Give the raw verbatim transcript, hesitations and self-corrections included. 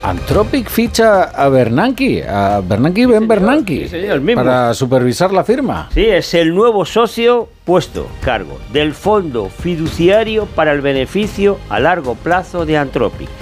Anthropic ficha a Bernanke, a Bernanke Ben Bernanke, sí, señor, el mismo. para supervisar la firma. Sí, es el nuevo socio puesto cargo del Fondo Fiduciario para el Beneficio a Largo Plazo de Anthropic.